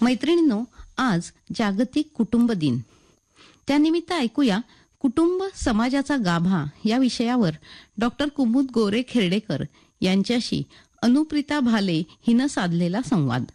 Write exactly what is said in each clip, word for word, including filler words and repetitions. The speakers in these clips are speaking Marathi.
मैत्रिणींनो, आज जागतिक कुटुंब दिन. त्यानिमित्त ऐकूया कुटुंब समाजाचा गाभा या विषयावर डॉक्टर कुमुद गोरे खेर्डेकर यांच्याशी अनुप्रिता भाले हिनं साधलेला संवाद.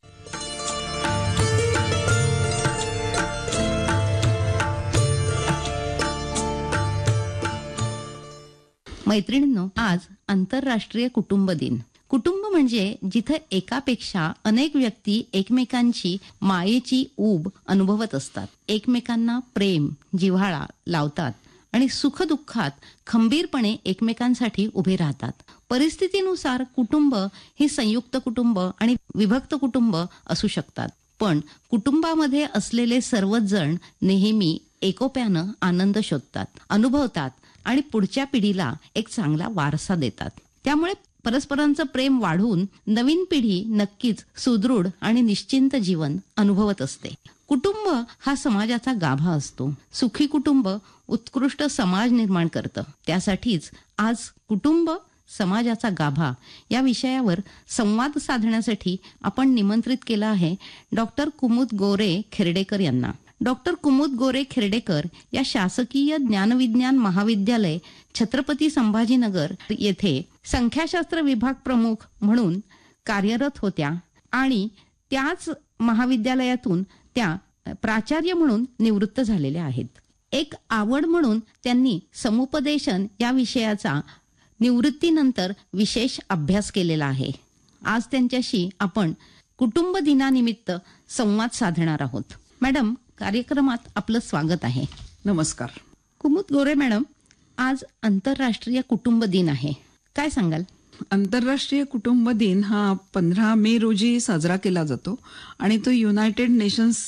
मैत्रिणींनो, आज आंतरराष्ट्रीय कुटुंब दिन. कुटुंब म्हणजे जिथे एकापेक्षा अनेक व्यक्ती एकमेकांची मायेची ऊब अनुभवत असतात, एकमेकांना प्रेम जिव्हाळा लावतात आणि सुखदुःखात खंबीरपणे एकमेकांसाठी उभे राहतात. परिस्थितीनुसार कुटुंब ही संयुक्त कुटुंब आणि विभक्त कुटुंब असू शकतात, पण कुटुंबामध्ये असलेले सर्वच जण नेहमी एकोप्यानं आनंद शोधतात, अनुभवतात आणि पुढच्या पिढीला एक चांगला वारसा देतात. त्यामुळे परस्परांचं प्रेम वाढून नवीन पिढी नक्कीच सुदृढ आणि निश्चिंत जीवन अनुभवत असते. कुटुंब हा समाजाचा गाभा असतो. सुखी कुटुंब उत्कृष्ट समाज निर्माण करतं. त्यासाठीच आज कुटुंब समाजाचा गाभा या विषयावर संवाद साधण्यासाठी आपण निमंत्रित केलं आहे डॉक्टर कुमुद गोरे खेर्डेकर यांना. डॉक्टर कुमुद गोरे खेर्डेकर या शासकीय ज्ञानविज्ञान महाविद्यालय छत्रपती संभाजीनगर येथे संख्याशास्त्र विभाग प्रमुख म्हणून कार्यरत होत्या आणि त्याच महाविद्यालयातून त्या प्राचार्य म्हणून निवृत्त झालेल्या आहेत. एक आवड म्हणून त्यांनी समुपदेशन या विषयाचा निवृत्तीनंतर विशेष अभ्यास केलेला आहे. आज त्यांच्याशी आपण कुटुंब दिनानिमित्त संवाद साधणार आहोत. मॅडम, कार्यक्रमात आपलं स्वागत आहे. नमस्कार. कुमुद गोरे मॅडम, आज आंतरराष्ट्रीय कुटुंब दिन आहे, काय सांगाल? आंतरराष्ट्रीय कुटुंब दिन हा पंधरा मे रोजी साजरा केला जातो आणि तो युनायटेड नेशन्स